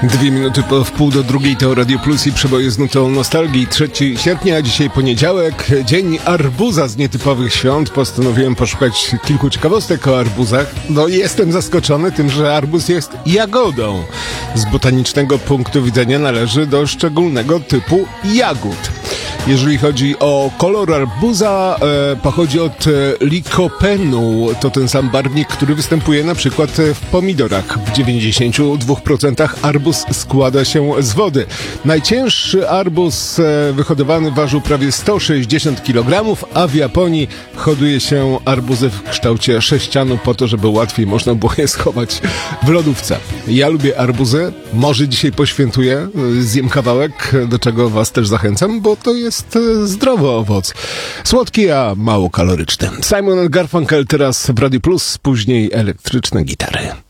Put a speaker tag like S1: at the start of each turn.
S1: 2 minuty po wpół do drugiej to Radio Plus i przeboje z nutą nostalgii. 3 sierpnia, dzisiaj poniedziałek, dzień arbuza z nietypowych świąt. Postanowiłem poszukać kilku ciekawostek o arbuzach. No i jestem zaskoczony tym, że arbuz jest jagodą. Z botanicznego punktu widzenia należy do szczególnego typu jagód. Jeżeli chodzi o kolor arbuza, pochodzi od likopenu. To ten sam barwnik, który występuje na przykład w pomidorach. W 92% arbuz składa się z wody. Najcięższy arbuz wyhodowany ważył prawie 160 kg, a w Japonii hoduje się arbuzy w kształcie sześcianu po to, żeby łatwiej można było je schować w lodówce. Ja lubię arbuzy, może dzisiaj poświętuję, zjem kawałek, do czego was też zachęcam, bo to jest zdrowy owoc. Słodki, a mało kaloryczny. Simon & Garfunkel teraz w Radio Plus, później elektryczne gitary.